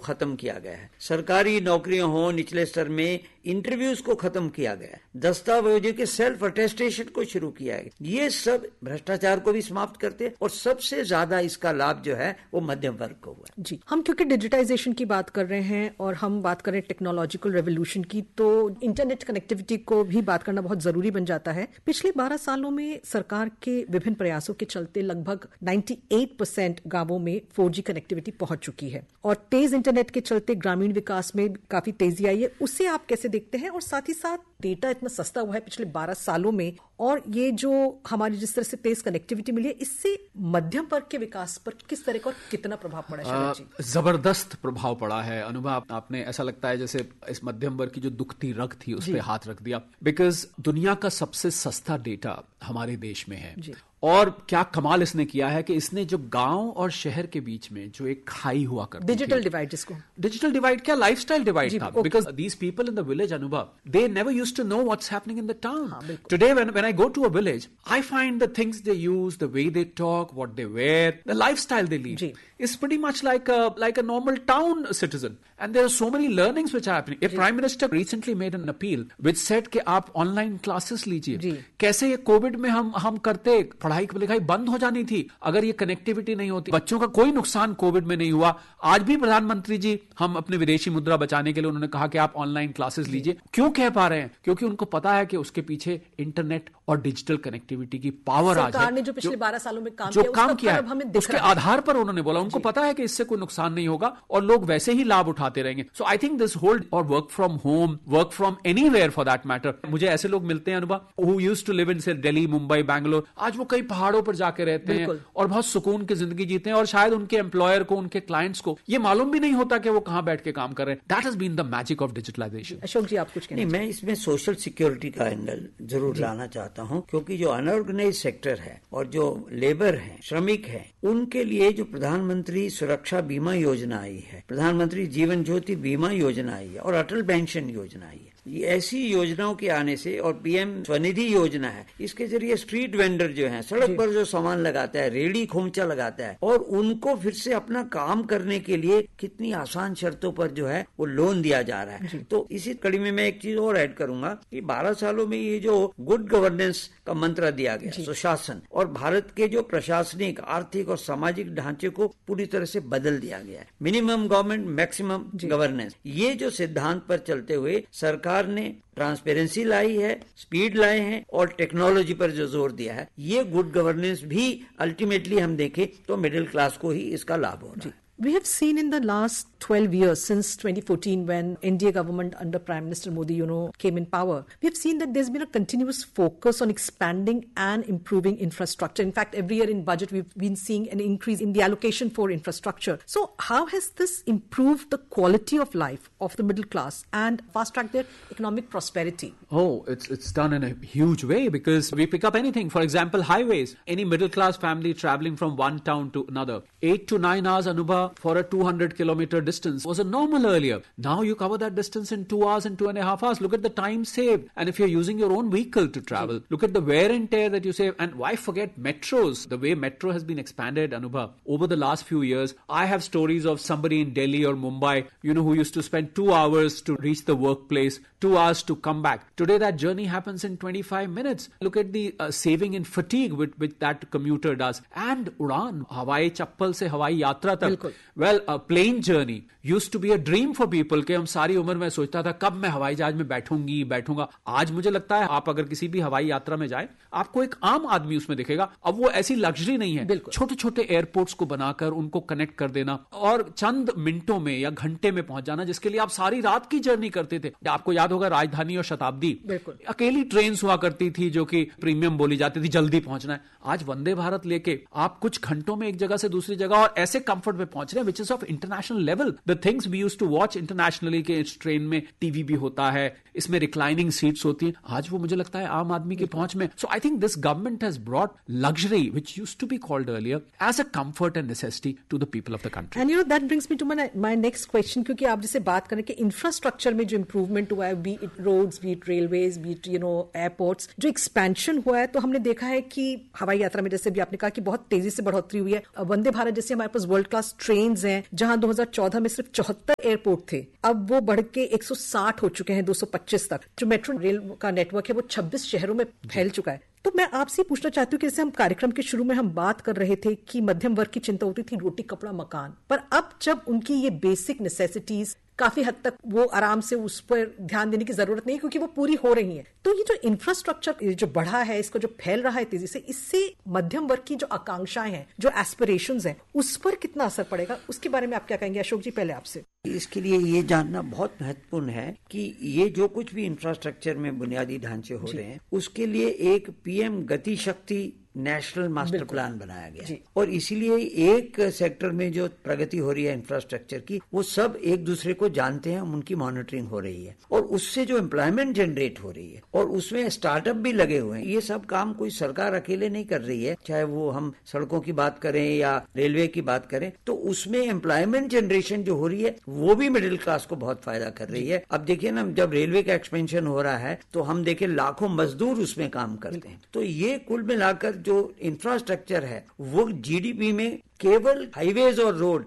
खत्म किया गया है। सरकारी नौकरियां हो निचले स्तर में, इंटरव्यूज को खत्म किया गया है। दस्तावेजों के सेल्फ अटेस्टेशन को शुरू किया है। ये सब भ्रष्टाचार को भी समाप्त करते हैं और सबसे ज्यादा इसका लाभ जो है वो मध्यम वर्ग को हुआ। जी, हम क्योंकि डिजिटाइजेशन की बात कर रहे हैं और हम बात करें टेक्नोलॉजिकल रेवोल्यूशन की, तो इंटरनेट कनेक्टिविटी को भी बात करना बहुत जरूरी बन जाता है। पिछले 12 सालों में सरकार के विभिन्न प्रयासों के चलते लगभग 98% गांवों में 4G कनेक्टिविटी पहुंच चुकी है और तेज इंटरनेट के चलते ग्रामीण विकास में काफी तेजी आई है। उससे आप कैसे देखते हैं? और साथ ही साथ डेटा इतना सस्ता हुआ है पिछले 12 सालों में, और ये जो हमारी जिस तरह से तेज कनेक्टिविटी मिली है, इससे मध्यम वर्ग के विकास पर किस तरह का और कितना प्रभाव पड़ा है? जबरदस्त प्रभाव पड़ा है अनुभव। आपने ऐसा लगता है जैसे इस मध्यम वर्ग की जो दुखती रग थी उस पर हाथ रख दिया। बिकॉज दुनिया का सबसे सस्ता डेटा हमारे देश में है। और क्या कमाल इसने किया है कि इसने जो गांव और शहर के बीच में जो एक खाई हुआ करती डिजिटल डिवाइड, जिसको डिजिटल डिवाइड क्या लाइफस्टाइल डिवाइड था। Because these people in the village अनुभव, they never used to know what's happening in the town. Today when I go to a village, I find the things they use, the way they talk, what they where, the lifestyle they lead is pretty much like a normal town citizen, and there are so many learnings which are happening. A prime minister recently made an appeal which said कि आप online classes लीजिए। कैसे ये Covid में हम करते, पढ़ाई लिखाई बंद हो जानी थी अगर ये कनेक्टिविटी नहीं होती। बच्चों का कोई नुकसान कोविड में नहीं हुआ। आज भी प्रधानमंत्री जी हम अपने विदेशी मुद्रा बचाने के लिए उन्होंने कहा कि आप ऑनलाइन क्लासेस लीजिए। क्यों कह पा रहे हैं? क्योंकि उनको पता है कि उसके पीछे इंटरनेट और डिजिटल कनेक्टिविटी की पावर आज है। जो पिछले 12 सालों में काम किया है उसके आधार पर उन्होंने बोला, उनको पता है कि इससे कोई नुकसान नहीं होगा और लोग वैसे ही लाभ उठाते रहेंगे। सो आई थिंक दिस होल्ड और work from home, work from anywhere for that matter. मुझे ऐसे लोग मिलते हैं अनुभव who used to live in से दिल्ली, मुंबई, बैंगलोर, आज वो कई पहाड़ों पर जाके रहते हैं और बहुत सुकून की जिंदगी जीते हैं और शायद उनके एम्प्लॉयर को, उनके क्लाइंट्स को ये मालूम भी नहीं होता कि वो कहां बैठ के काम कर रहे हैं। That has been the magic of digitalisation. Ashok जी, आप कुछ कहना? मैं इसमें सोशल सिक्योरिटी का एंगल जरूर लाना चाहता हूं, क्योंकि जो अनऑर्गेनाइज सेक्टर है और जो लेबर है, श्रमिक है, उनके लिए जो प्रधानमंत्री सुरक्षा बीमा योजना आई है, प्रधानमंत्री जीवन ज्योति बीमा योजना आई है और अटल पेंशन योजना आई है, ये ऐसी योजनाओं के आने से, और पीएम स्वनिधि योजना है, इसके जरिए स्ट्रीट वेंडर जो है, सड़क पर जो सामान लगाता है, रेडी खोमचा लगाता है, और उनको फिर से अपना काम करने के लिए कितनी आसान शर्तों पर जो है वो लोन दिया जा रहा है। तो इसी कड़ी में मैं एक चीज और ऐड करूंगा कि 12 सालों में ये जो गुड गवर्नेंस का मंत्र दिया गया, सुशासन, और भारत के जो प्रशासनिक, आर्थिक और सामाजिक ढांचे को पूरी तरह से बदल दिया गया है। मिनिमम गवर्नमेंट, मैक्सिमम गवर्नेंस, ये जो सिद्धांत पर चलते हुए सरकार ने ट्रांसपेरेंसी लाई है, स्पीड लाए हैं और टेक्नोलॉजी पर जो जोर दिया है, ये गुड गवर्नेंस भी अल्टीमेटली हम देखें तो मिडिल क्लास को ही इसका लाभ हो रहा है। We have seen in the last 12 years, since 2014, when India government under Prime Minister Modi, came in power, we have seen that there's been a continuous focus on expanding and improving infrastructure. In fact, every year in budget, we've been seeing an increase in the allocation for infrastructure. So how has this improved the quality of life of the middle class and fast-tracked their economic prosperity? Oh, it's done in a huge way, because we pick up anything. For example, highways. Any middle-class family traveling from one town to another, 8 to 9 hours, Anubha, for a 200-kilometer distance was a normal earlier. Now you cover that distance in 2 hours and 2.5 hours. Look at the time saved. And if you're using your own vehicle to travel, look at the wear and tear that you save. And why forget metros? The way metro has been expanded, Anubhav, over the last few years. I have stories of somebody in Delhi or Mumbai, who used to spend 2 hours to reach the workplace, 2 hours to come back. Today that journey happens in 25 minutes. Look at the saving in fatigue which that commuter does. And Udan, Hawai Chappal se Hawai Yatra tak. Well, a plane journey used to be a dream for people कि हम सारी उम्र में सोचता था कब मैं हवाई जहाज में बैठूंगा। आज मुझे लगता है आप अगर किसी भी हवाई यात्रा में जाए, आपको एक आम आदमी उसमें दिखेगा। अब वो ऐसी लग्जरी नहीं है। छोटे छोटे एयरपोर्ट्स को बनाकर उनको कनेक्ट कर देना और चंद मिनटों में या घंटे में पहुंच जाना, जिसके लिए आप सारी रात की जर्नी करते थे। आपको याद होगा राजधानी और शताब्दी अकेली ट्रेन हुआ करती थी जो कि प्रीमियम बोली जाती थी, जल्दी पहुंचना है। आज वंदे भारत लेके आप कुछ घंटों में एक जगह से दूसरी जगह और ऐसे कंफर्ट में पहुंच रहे हैं, which is of international level. The things we used to watch internationally के इस ट्रेन में टीवी भी होता है, इसमें रिक्लाइनिंग सीट्स होती हैं, आज वो मुझे लगता है आम आदमी की पहुंच में। सो I think this government has brought luxury which used to be called earlier as a comfort and necessity to the people of the country. And that brings me to my next question, क्योंकि आप जैसे बात करें कि infrastructure में जो improvement हुआ है, B it roads, B it railways, B it airports, जो एक्सपेंशन हुआ है, तो हमने देखा है कि हवाई यात्रा में जैसे भी आपने कहा कि बहुत तेजी से बढ़ोतरी हुई है। वंदे भारत जैसे हमारे पास वर्ल्ड क्लास ट्रेन ट्रेन्स हैं, जहां 2014 में सिर्फ 74 एयरपोर्ट थे, अब वो बढ़ के 160 हो चुके हैं, 225 तक। जो मेट्रो रेल का नेटवर्क है वो 26 शहरों में फैल चुका है। तो मैं आपसे पूछना चाहती हूँ कि जैसे हम कार्यक्रम के शुरू में हम बात कर रहे थे कि मध्यम वर्ग की चिंता होती थी रोटी कपड़ा मकान, पर अब जब उनकी ये बेसिक नेसेसिटीज काफी हद तक वो आराम से उस पर ध्यान देने की जरूरत नहीं क्योंकि वो पूरी हो रही है, तो ये जो इंफ्रास्ट्रक्चर जो बढ़ा है, इसको जो फैल रहा है तेजी से, इससे मध्यम वर्ग की जो आकांक्षाएं हैं, जो एस्पिरेशंस हैं, उस पर कितना असर पड़ेगा, उसके बारे में आप क्या कहेंगे? अशोक जी, पहले आपसे। इसके लिए ये जानना बहुत महत्वपूर्ण है कि ये जो कुछ भी इंफ्रास्ट्रक्चर में बुनियादी ढांचे हो रहे हैं, उसके लिए एक पीएम गति शक्ति नेशनल मास्टर प्लान बनाया गया है। और इसीलिए एक सेक्टर में जो प्रगति हो रही है इंफ्रास्ट्रक्चर की, वो सब एक दूसरे को जानते हैं, उनकी मॉनिटरिंग हो रही है और उससे जो एम्प्लॉयमेंट जनरेट हो रही है और उसमें स्टार्टअप भी लगे हुए हैं। ये सब काम कोई सरकार अकेले नहीं कर रही है, चाहे वो हम सड़कों की बात करें या रेलवे की बात करें, तो उसमें एम्प्लॉयमेंट जनरेशन जो हो रही है वो भी मिडिल क्लास को बहुत फायदा कर रही है। अब देखिए ना, जब रेलवे का एक्सपेंशन हो रहा है तो हम देखें लाखों मजदूर उसमें काम करते हैं। तो ये कुल मिलाकर जो इंफ्रास्ट्रक्चर है वो जीडीपी में केवल हाईवेज और रोड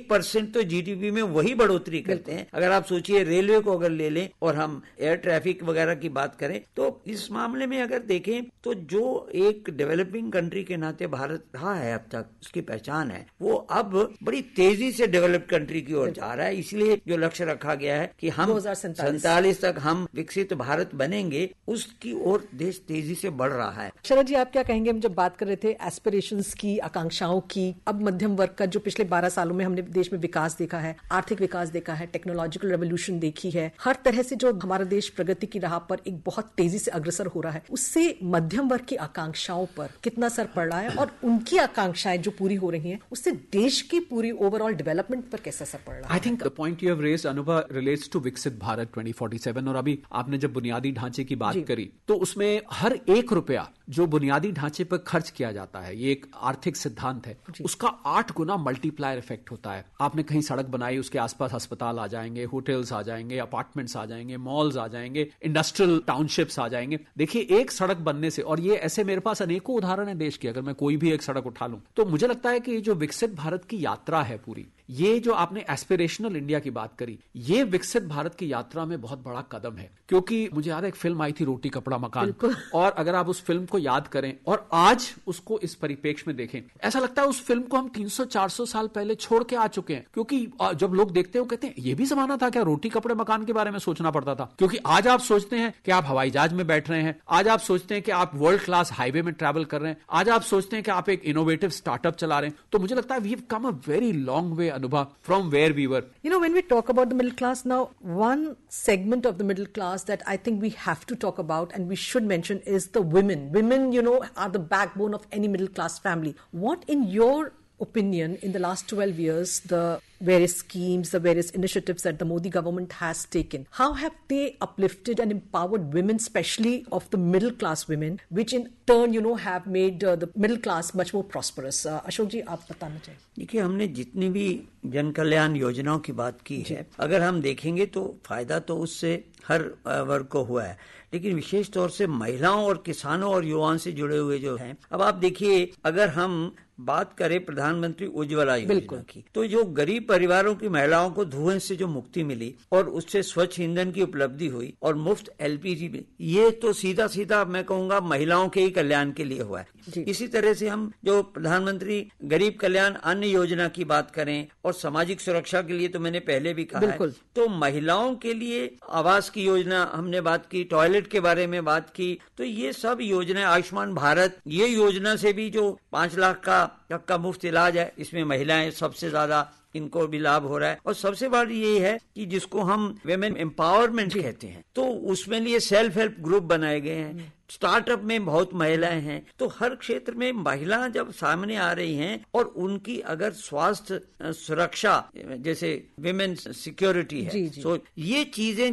1% तो जीडीपी में वही बढ़ोतरी करते हैं। अगर आप सोचिए रेलवे को अगर ले लें और हम एयर ट्रैफिक वगैरह की बात करें, तो इस मामले में अगर देखें तो जो एक डेवलपिंग कंट्री के नाते भारत रहा है अब तक, उसकी पहचान है, वो अब बड़ी तेजी से डेवलप्ड कंट्री की ओर जा रहा है। इसलिए जो लक्ष्य रखा गया है कि हम 2047 तक हम विकसित भारत बनेंगे, उसकी ओर देश तेजी से बढ़ रहा है। शरद जी, आप क्या कहेंगे? हम जब बात कर रहे थे एस्पिरेशंस की, आकांक्षाओं की, अब मध्यम वर्ग का जो पिछले 12 सालों में हमने देश में विकास देखा है, आर्थिक विकास देखा है, टेक्नोलॉजिकल रेवोल्यूशन देखी है, हर तरह से जो हमारा देश प्रगति की राह पर एक बहुत तेजी से अग्रसर हो रहा है, उससे मध्यम वर्ग की आकांक्षाओं पर कितना असर पड़ रहा है और उनकी आकांक्षाएं जो पूरी हो रही हैं, उससे देश की पूरी ओवरऑल डेवलपमेंट पर कैसा असर पड़ रहा है? I think the point you have raised, अनुभव, रिलेट्स टू विकसित भारत 2047। और अभी आपने जब बुनियादी ढांचे की बात करी, तो उसमें हर 1 रुपया जो बुनियादी ढांचे पर खर्च किया जाता है, ये एक आर्थिक सिद्धांत है, उसका 8 गुना मल्टीप्लायर इफेक्ट होता है। आपने कहीं सड़क बनाई, उसके आसपास अस्पताल आ जाएंगे, होटल्स आ जाएंगे, अपार्टमेंट्स आ जाएंगे, मॉल्स आ जाएंगे, इंडस्ट्रियल टाउनशिप्स आ जाएंगे। देखिए, एक सड़क बनने से, और ये ऐसे मेरे पास अनेकों उदाहरण है देश के, अगर मैं कोई भी एक सड़क उठा लूं, तो मुझे लगता है कि ये जो विकसित भारत की यात्रा है पूरी, ये जो आपने एस्पिरेशनल इंडिया की बात करी, ये विकसित भारत की यात्रा में बहुत बड़ा कदम है। क्योंकि मुझे याद है एक फिल्म आई थी रोटी कपड़ा मकान, और अगर आप उस फिल्म को याद करें और आज उसको इस परिप्रेक्ष्य में देखें, ऐसा लगता है उस फिल्म को हम 300-400 साल पहले छोड़ के आ चुके हैं। क्योंकि जब लोग देखते हैं वो कहते हैं ये भी जमाना था क्या, रोटी कपड़े मकान के बारे में सोचना पड़ता था। क्योंकि आज आप सोचते हैं कि आप हवाई जहाज में बैठ रहे हैं, आज आप सोचते हैं कि आप वर्ल्ड क्लास हाईवे में ट्रैवल कर रहे हैं, आज आप सोचते हैं कि आप एक इनोवेटिव स्टार्टअप चला रहे हैं। तो मुझे लगता है we have come a very long way, अनुभव, from where we were. You know, when we talk about the middle class now, one segment of the middle class that I think we have to talk about and we should mention is the women. Women, you know, are the backbone of any middle class family. What, in your opinion, in the last 12 years, the various schemes, the various initiatives that the Modi government has taken, how have they uplifted and empowered women, especially of the middle class women, which in turn, you know, have made the middle class much more prosperous? Ashok जी, आप बताना चाहिए। देखिए, हमने जितनी भी जन कल्याण योजनाओं की बात की है, अगर हम देखेंगे तो फायदा तो उससे हर वर्ग को हुआ है, लेकिन विशेष तौर से महिलाओं और किसानों और युवाओं से जुड़े हुए जो हैं। अब आप देखिए, अगर हम बात करें प्रधानमंत्री उज्ज्वला योजना की, तो जो गरीब परिवारों की महिलाओं को धुएं से जो मुक्ति मिली और उससे स्वच्छ ईंधन की उपलब्धि हुई और मुफ्त एलपीजी में, ये तो सीधा सीधा मैं कहूंगा महिलाओं के ही कल्याण के लिए हुआ है। इसी तरह से हम जो प्रधानमंत्री गरीब कल्याण अन्न योजना की बात करें और सामाजिक सुरक्षा के लिए, तो मैंने पहले भी कहा है, तो महिलाओं के लिए आवास की योजना हमने बात की, टॉयलेट के बारे में बात की, तो ये सब योजनाएं, आयुष्मान भारत, ये योजना से भी जो 5 लाख का मुफ्त इलाज है, इसमें महिलाएं सबसे ज्यादा, इनको भी लाभ हो रहा है। और सबसे बड़ी ये है कि जिसको हम विमेन एम्पावरमेंट कहते हैं, तो उसमें लिए सेल्फ हेल्प ग्रुप बनाए गए हैं, स्टार्टअप में बहुत महिलाएं हैं। तो हर क्षेत्र में महिलाएं जब सामने आ रही हैं और उनकी अगर स्वास्थ्य सुरक्षा, जैसे विमेन सिक्योरिटी है, तो ये चीजें जब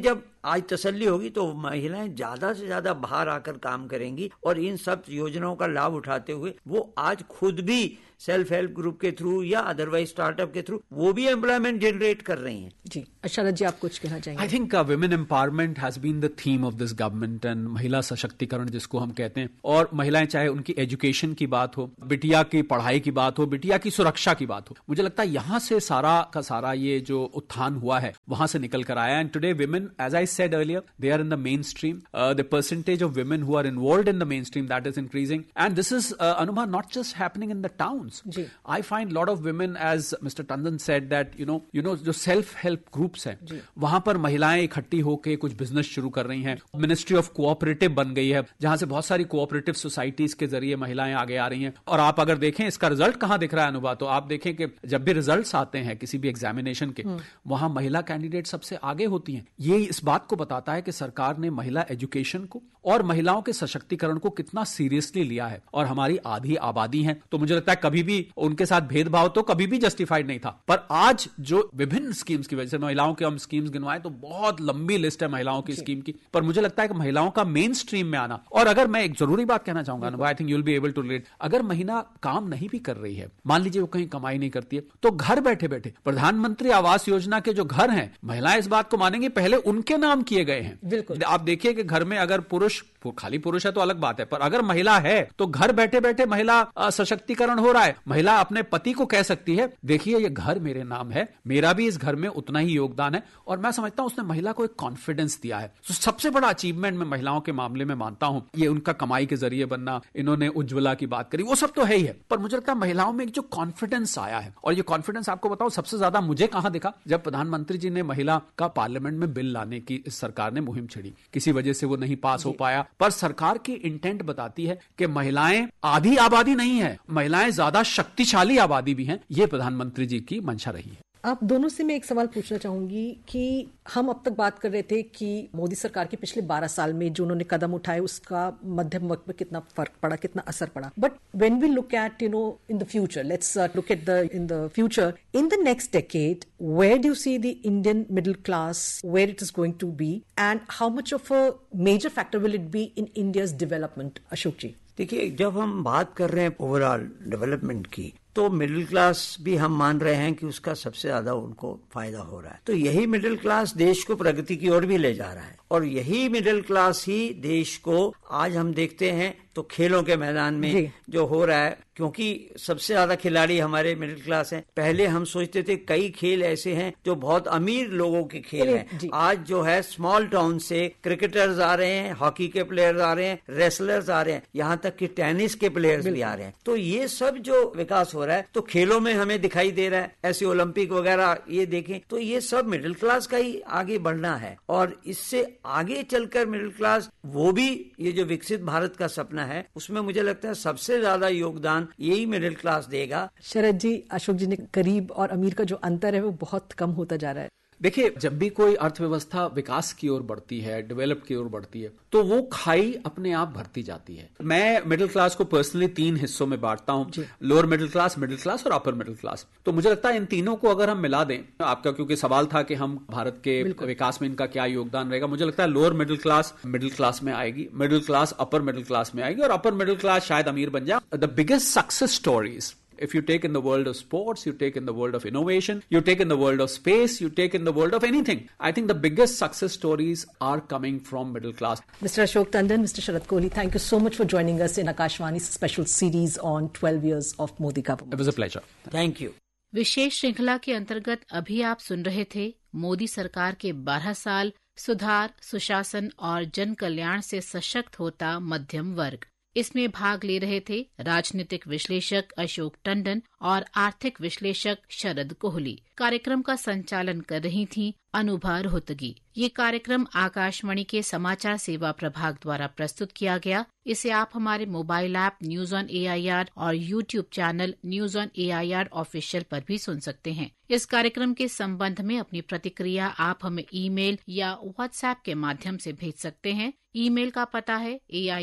आज तसल्ली होगी तो महिलाएं ज्यादा से ज्यादा बाहर आकर काम करेंगी और इन सब योजनाओं का लाभ उठाते हुए वो आज खुद भी सेल्फ हेल्प ग्रुप के थ्रू या अदरवाइज स्टार्टअप के थ्रू वो भी एम्प्लॉयमेंट जनरेट कर रही हैं। जी, शरद जी, आप कुछ कहना चाहेंगे? I think women empowerment has been the theme of this government and महिला सशक्तिकरण जिसको हम कहते हैं। और महिलाएं चाहे उनकी एजुकेशन की बात हो, बिटिया की पढ़ाई की बात हो, बिटिया की सुरक्षा की बात हो, मुझे लगता है यहां से सारा का सारा ये जो उत्थान हुआ है वहां से निकल कर आया। And today women, as I said earlier, they are in the main stream. The percentage of women who are involved in the mainstream, that is increasing. And this is, Anubha, not just happening in the towns. I find a lot of women, as Mr. Tandon said, that you know जो self help groups हैं वहां पर महिलाएं इकट्ठी होकर कुछ business शुरू कर रही हैं. मिनिस्ट्री ऑफ कोऑपरेटिव बन गई है जहां से बहुत सारी कोऑपरेटिव सोसाइटीज के जरिए महिलाएं आगे आ रही हैं. और आप अगर देखें इसका रिजल्ट कहां दिख रहा है अनुभा, तो आप देखें कि जब भी रिजल्ट्स आते हैं किसी भी एग्जामिनेशन के वहां महिला कैंडिडेट सबसे आगे होती हैं. ये इस बात को बताता है कि सरकार ने महिला एजुकेशन को और महिलाओं के सशक्तिकरण को कितना सीरियसली लिया है. और हमारी आधी आबादी है तो मुझे लगता है कभी भी उनके साथ भेदभाव तो कभी भी जस्टिफाइड नहीं था. पर आज जो विभिन्न स्कीम्स की वजह से, महिलाओं के हम स्कीम्स गिनवाएं तो बहुत लंबी लिस्ट है महिलाओं की स्कीम की, पर मुझे लगता है कि महिलाओं का मेन स्ट्रीम में आना. और अगर मैं एक जरूरी बात कहना चाहूंगा, I think you will be able to relate, अगर महिला काम नहीं भी कर रही है, मान लीजिए वो कहीं कमाई नहीं करती है, तो घर बैठे बैठे प्रधानमंत्री आवास योजना के जो घर हैं, महिलाएं इस बात को मानेंगी पहले उनके नाम किए गए हैं. बिल्कुल. आप देखिए कि घर में अगर खाली पुरुष है तो अलग बात है, पर अगर महिला है तो घर बैठे बैठे महिला सशक्तिकरण हो रहा है. महिला अपने पति को कह सकती है, देखिए ये घर मेरे नाम है, मेरा भी इस घर में उतना ही योगदान है. और मैं समझता हूं उसने महिला को एक कॉन्फिडेंस दिया है. तो सबसे बड़ा अचीवमेंट मैं महिलाओं के मामले में मानता हूं ये उनका कमाई के जरिए बनना. इन्होंने उज्ज्वला की बात करी, वो सब तो है ही है, पर मुझे लगता है महिलाओं में एक जो कॉन्फिडेंस आया है, और ये कॉन्फिडेंस आपको बताऊं सबसे ज्यादा मुझे कहां दिखा, जब प्रधानमंत्री जी ने महिला का पार्लियामेंट में बिल लाने की सरकार ने मुहिम छेड़ी. किसी वजह से वो नहीं पास हो पाया, पर सरकार की इंटेंट बताती है कि महिलाएं आधी आबादी नहीं है, महिलाएं ज्यादा शक्तिशाली आबादी भी हैं. ये प्रधानमंत्री जी की मंशा रही है. आप दोनों से मैं एक सवाल पूछना चाहूंगी कि हम अब तक बात कर रहे थे कि मोदी सरकार के पिछले 12 साल में जो उन्होंने कदम उठाए उसका मध्यम वर्ग पर कितना फर्क पड़ा, कितना असर पड़ा. But when we look at in the future, let's look at in the future, in the next decade, where do you see the Indian middle class, where it is going to be, and how much of a major factor will it be in India's development? Ashok जी, देखिए, जब हम बात कर रहे हैं overall development की, तो middle class भी हम मान रहे हैं कि उसका सबसे ज्यादा उनको फायदा हो रहा है. तो यही मिडिल क्लास देश को प्रगति की ओर भी ले जा रहा है, और यही मिडिल क्लास ही देश को आज हम देखते हैं तो खेलों के मैदान में जो हो रहा है, क्योंकि सबसे ज्यादा खिलाड़ी हमारे मिडिल क्लास हैं. पहले हम सोचते थे कई खेल ऐसे हैं जो बहुत अमीर लोगों के खेल हैं. आज जो है स्मॉल टाउन से क्रिकेटर्स आ रहे हैं, हॉकी के प्लेयर्स आ रहे हैं, रेसलर्स आ रहे हैं, यहाँ तक कि टेनिस के प्लेयर्स भी आ रहे हैं. तो ये सब जो विकास हो रहा है तो खेलों में हमें दिखाई दे रहा है. ऐसे ओलंपिक वगैरह ये देखें तो ये सब मिडिल क्लास का ही आगे बढ़ना है, और इससे आगे चलकर मिडिल क्लास वो भी ये जो विकसित भारत का सपना है उसमें मुझे लगता है सबसे ज्यादा योगदान यही मिडिल क्लास देगा. शरद जी, अशोक जी ने गरीब और अमीर का जो अंतर है वो बहुत कम होता जा रहा है. देखिए, जब भी कोई अर्थव्यवस्था विकास की ओर बढ़ती है, डेवलप की ओर बढ़ती है, तो वो खाई अपने आप भरती जाती है. मैं मिडिल क्लास को पर्सनली 3 हिस्सों में बांटता हूं, लोअर मिडिल क्लास और अपर मिडिल क्लास. तो मुझे लगता है इन तीनों को अगर हम मिला दें, आपका क्योंकि सवाल था कि हम भारत के विकास में इनका क्या योगदान रहेगा, मुझे लगता है लोअर मिडिल क्लास में आएगी, middle class upper middle class में आएगी, और अपर मिडिल क्लास शायद अमीर बन जाए. The biggest success stories, if you take in the world of sports, you take in the world of innovation, you take in the world of space, you take in the world of anything, I think the biggest success stories are coming from middle class. Mr. Ashok Tandon, Mr. Sharad Kohli, thank you so much for joining us in Akashvani's special series on 12 years of Modi government. It was a pleasure. Thank you. विशेष श्रृंखला के अंतर्गत अभी आप सुन रहे थे मोदी सरकार के 12 साल, सुधार, सुशासन और जन कल्याण से सशक्त होता मध्यम वर्ग. इसमें भाग ले रहे थे राजनीतिक विश्लेषक अशोक टंडन और आर्थिक विश्लेषक शरद कोहली. कार्यक्रम का संचालन कर रही थीं अनुभा रोहतगी. ये कार्यक्रम आकाशवाणी के समाचार सेवा प्रभाग द्वारा प्रस्तुत किया गया. इसे आप हमारे mobile app news on AIR और YouTube channel news on AIR official पर भी सुन सकते हैं. इस कार्यक्रम के संबंध में अपनी प्रतिक्रिया आप हमें ईमेल या व्हाट्सएप के माध्यम से भेज सकते हैं. ईमेल का पता है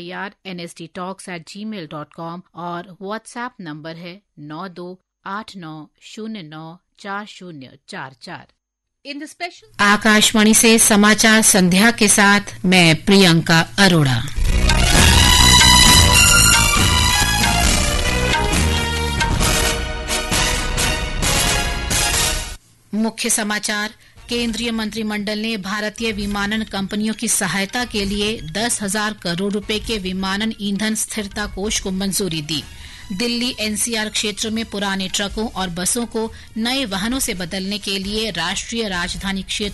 AIRNSTtalks@gmail.com और व्हाट्सएप नंबर है 9289094044. आकाशवाणी से समाचार संध्या के साथ मैं प्रियंका अरोड़ा। मुख्य समाचार। केंद्रीय मंत्रिमंडल ने भारतीय विमानन कंपनियों की सहायता के लिए 10,000 करोड़ रुपए के विमानन ईंधन स्थिरता कोष को मंजूरी दी। दिल्ली एनसीआर क्षेत्र में पुराने ट्रकों और बसों को नए वाहनों से बदलने के लिए राष्ट्रीय राजधानी क्षेत्र